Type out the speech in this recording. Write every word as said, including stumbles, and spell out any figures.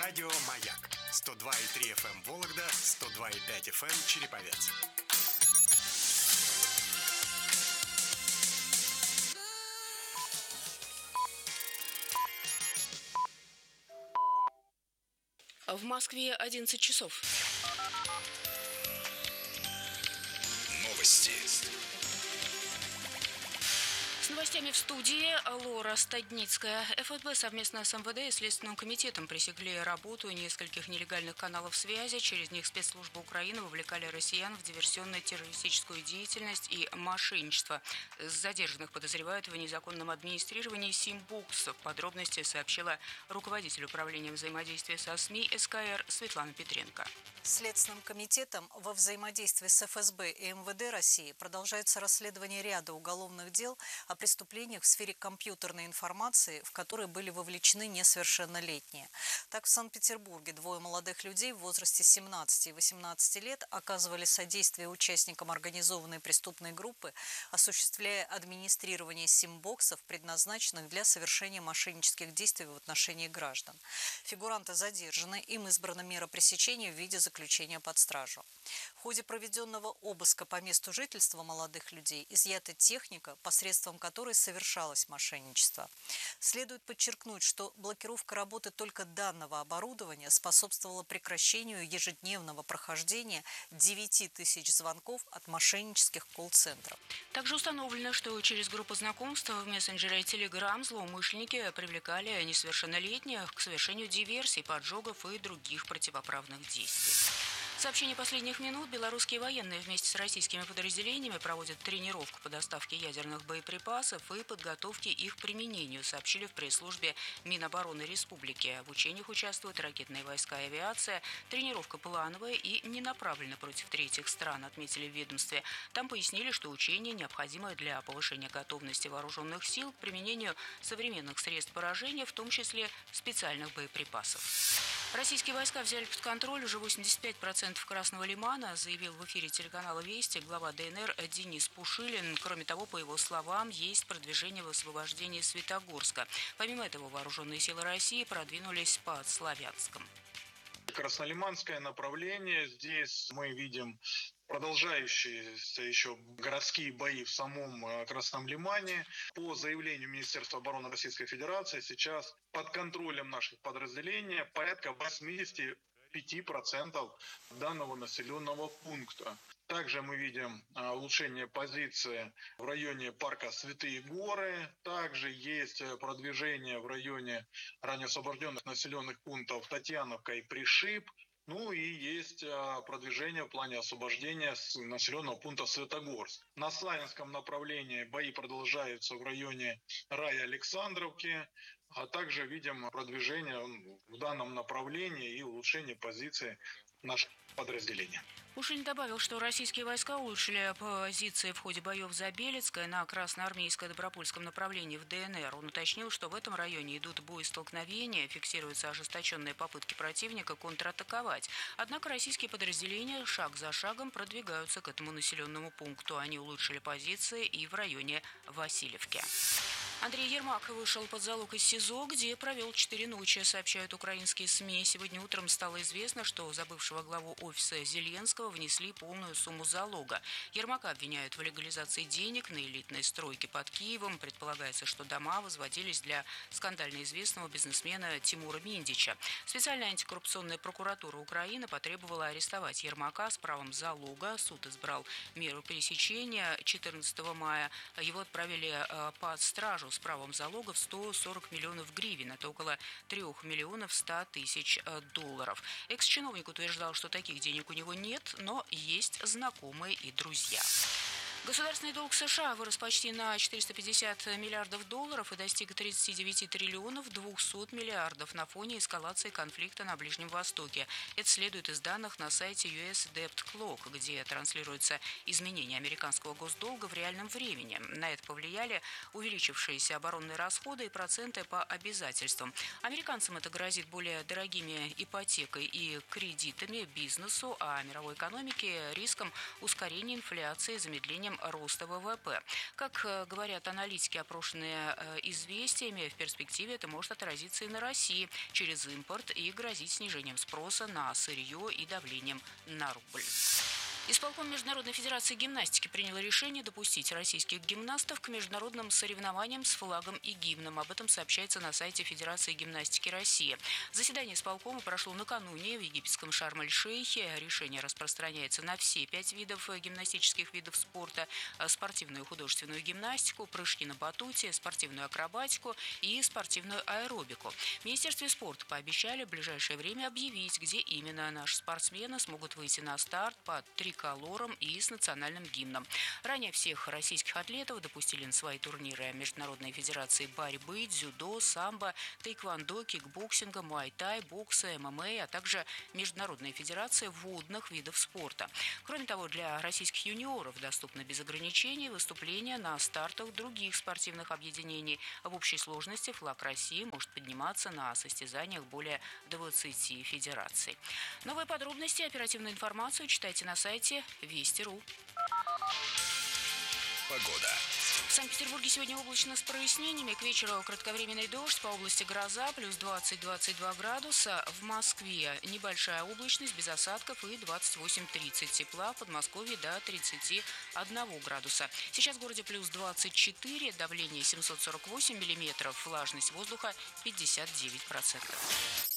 Радио «Маяк» сто два и три эф эм Вологда, сто два и пять эф эм Череповец. В Москве одиннадцать часов. Новости. С новостями в студии Лора Стадницкая. эф эс бэ совместно с эм вэ дэ и Следственным комитетом пресекли работу нескольких нелегальных каналов связи. Через них спецслужбы Украины вовлекали россиян в диверсионно-террористическую деятельность и мошенничество. Задержанных подозревают в незаконном администрировании сим-боксов. Подробности сообщила руководитель управления взаимодействия со СМИ эс ка эр Светлана Петренко. Следственным комитетом во взаимодействии с эф эс бэ и эм вэ дэ России продолжается расследование ряда уголовных дел о преступлениях в сфере компьютерной информации, в которые были вовлечены несовершеннолетние. Так, в Санкт-Петербурге двое молодых людей в возрасте семнадцати и восемнадцати лет оказывали содействие участникам организованной преступной группы, осуществляя администрирование сим-боксов, предназначенных для совершения мошеннических действий в отношении граждан. Фигуранты задержаны, им избрана мера пресечения в виде заключения под стражу. В ходе проведенного обыска по месту жительства молодых людей изъята техника, посредством которой совершалось мошенничество. Следует подчеркнуть, что блокировка работы только данного оборудования способствовала прекращению ежедневного прохождения девяти тысяч звонков от мошеннических колл-центров. Также установлено, что через группу знакомств в мессенджере Telegram злоумышленники привлекали несовершеннолетних к совершению диверсий, поджогов и других противоправных действий. Сообщение последних минут. Белорусские военные вместе с российскими подразделениями проводят тренировку по доставке ядерных боеприпасов и подготовке их к применению, сообщили в пресс-службе Минобороны Республики. В учениях участвуют ракетные войска и авиация. Тренировка плановая и не направлена против третьих стран, отметили в ведомстве. Там пояснили, что учения необходимы для повышения готовности вооруженных сил к применению современных средств поражения, в том числе специальных боеприпасов. Российские войска взяли под контроль уже восемьдесят пять процентов Красного Лимана, заявил в эфире телеканала «Вести» глава дэ эн эр Денис Пушилин. Кроме того, по его словам, есть продвижение в освобождении Светогорска. Помимо этого, вооруженные силы России продвинулись под Славянском. Краснолиманское направление. Здесь мы видим продолжающиеся еще городские бои в самом Красном Лимане. По заявлению Министерства обороны Российской Федерации сейчас под контролем наших подразделений порядка восемьдесят пять процентов данного населенного пункта. Также мы видим улучшение позиции в районе парка Святые Горы. Также есть продвижение в районе ранее освобожденных населенных пунктов Татьяновка и Пришиб. Ну и есть продвижение в плане освобождения населенного пункта Светогорск. На Славянском направлении бои продолжаются в районе Рая Александровки. А также видим продвижение в данном направлении и улучшение позиции наших подразделений. Пушилин добавил, что российские войска улучшили позиции в ходе боев за Белецкое на Красноармейско-Добропольском направлении в дэ эн эр. Он уточнил, что в этом районе идут боестолкновения, фиксируются ожесточенные попытки противника контратаковать. Однако российские подразделения шаг за шагом продвигаются к этому населенному пункту. Они улучшили позиции и в районе Васильевки. Андрей Ермак вышел под залог из СИЗО, где провел четыре ночи, сообщают украинские СМИ. Сегодня утром стало известно, что за бывшего главу офиса Зеленского внесли полную сумму залога. Ермака обвиняют в легализации денег на элитной стройке под Киевом. Предполагается, что дома возводились для скандально известного бизнесмена Тимура Миндича. Специальная антикоррупционная прокуратура Украины потребовала арестовать Ермака с правом залога. Суд избрал меру пресечения четырнадцатого мая. Его отправили под стражу с правом залога в сто сорок миллионов гривен. Это около трех миллионов ста тысяч долларов. Экс-чиновник утверждал, что таких денег у него нет, но есть знакомые и друзья. Государственный долг США вырос почти на четыреста пятьдесят миллиардов долларов и достиг тридцати девяти триллионов двухсот миллиардов на фоне эскалации конфликта на Ближнем Востоке. Это следует из данных на сайте ю эс Debt Clock, где транслируются изменения американского госдолга в реальном времени. На это повлияли увеличившиеся оборонные расходы и проценты по обязательствам. Американцам это грозит более дорогими ипотекой и кредитами, бизнесу, а мировой экономике риском ускорения инфляции, замедлением сценарием роста ВВП. Как говорят аналитики, опрошенные «Известиями», в перспективе это может отразиться и на России через импорт и грозить снижением спроса на сырье и давлением на рубль. Исполком Международной федерации гимнастики принял решение допустить российских гимнастов к международным соревнованиям с флагом и гимном. Об этом сообщается на сайте Федерации гимнастики России. Заседание исполкома прошло накануне в египетском Шарм-эль-Шейхе. Решение распространяется на все пять видов гимнастических видов спорта: спортивную и художественную гимнастику, прыжки на батуте, спортивную акробатику и спортивную аэробику. В Министерстве спорта пообещали в ближайшее время объявить, где именно наши спортсмены смогут выйти на старт под три колором и с национальным гимном. Ранее всех российских атлетов допустили на свои турниры Международной федерации борьбы, дзюдо, самбо, тайквондо, кикбоксинга, муай-тай, бокса, эм эм а, а также Международная федерация водных видов спорта. Кроме того, для российских юниоров доступно без ограничений выступления на стартах других спортивных объединений. В общей сложности флаг России может подниматься на состязаниях более двадцати федераций. Новые подробности и оперативную информацию читайте на сайте Вести точка ру. Погода. В Санкт-Петербурге сегодня облачно с прояснениями. К вечеру кратковременный дождь, по области гроза, плюс двадцать - двадцать два градуса. В Москве небольшая облачность, без осадков и двадцать восемь - тридцать. Тепла в Подмосковье до тридцати одного градуса. Сейчас в городе плюс двадцать четыре, давление семьсот сорок восемь миллиметров, влажность воздуха пятьдесят девять процентов.